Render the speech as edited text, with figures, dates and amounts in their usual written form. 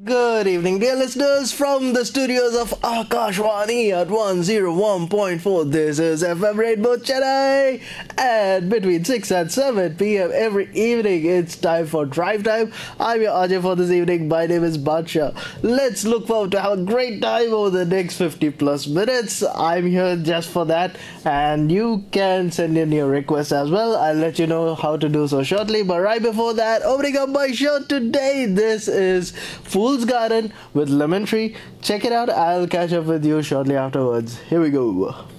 Good evening, dear listeners, from the studios of Akashwani at 101.4. This is FM Rainbow Chennai, and between 6 and 7 p.m. every evening, it's time for Drive Time. I'm your Ajay for this evening. My name is Badsha. Let's look forward to have a great time over the next 50 plus minutes. I'm here just for that, and you can send in your requests as well. I'll let you know how to do so shortly, but right before that, opening up my show today, this is Fool's Garden with Lemon Tree. Check it out. I'll catch up with you shortly afterwards. Here we go.